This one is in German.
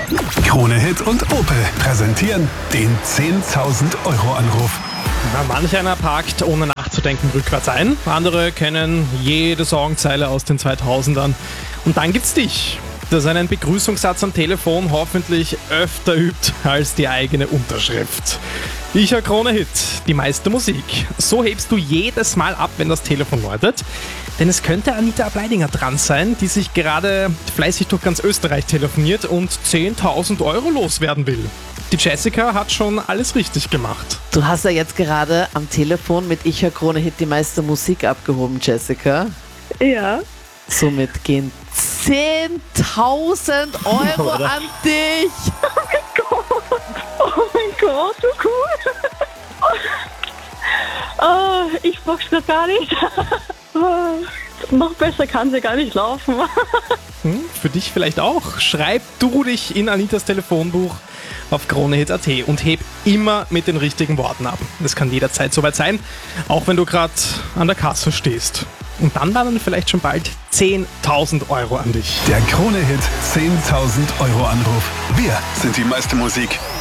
Krone Hit und Opel präsentieren den 10.000 Euro Anruf. Na, manch einer parkt ohne nachzudenken rückwärts ein. Andere kennen jede Songzeile aus den 2000ern. Und dann gibt's dich, das einen Begrüßungssatz am Telefon hoffentlich öfter übt als die eigene Unterschrift. Ich höre Krone Hit, die meiste Musik. So hebst du jedes Mal ab, wenn das Telefon läutet. Denn es könnte Anita Ableidinger dran sein, die sich gerade fleißig durch ganz Österreich telefoniert und 10.000 Euro loswerden will. Die Jessica hat schon alles richtig gemacht. Du hast ja jetzt gerade am Telefon mit Ich höre Krone Hit die meiste Musik abgehoben, Jessica. Ja. Somit gehen 10.000 Euro an dich. Oh mein Gott, so cool. Ich box das gar nicht. Noch besser kann sie gar nicht laufen. Für dich vielleicht auch. Schreib du dich in Anitas Telefonbuch auf kronehit.at und heb immer mit den richtigen Worten ab. Das kann jederzeit soweit sein, auch wenn du gerade an der Kasse stehst. Und dann waren vielleicht schon bald 10.000 Euro an dich. Der Krone Hit 10.000 Euro Anruf. Wir sind die meiste Musik.